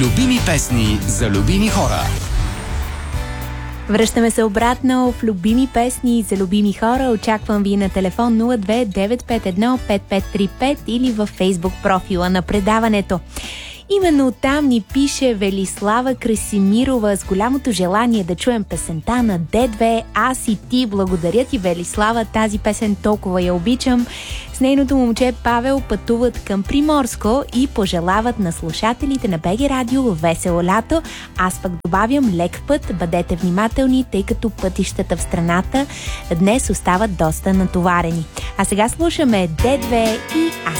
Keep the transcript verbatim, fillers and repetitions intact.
Любими песни за любими хора. Връщаме се обратно в любими песни за любими хора. Очаквам ви на телефон нула две девет пет едно пет пет три пет или във Фейсбук профила на предаването. Именно там ни пише Велислава Красимирова с голямото желание да чуем песента на Д две «Аз и ти». Благодаря ти, Велислава, тази песен толкова я обичам. С нейното момче Павел пътуват към Приморско и пожелават на слушателите на БГ Радио весело лято. Аз пък добавям лек път, бъдете внимателни, тъй като пътищата в страната днес остават доста натоварени. А сега слушаме Д две и «Аз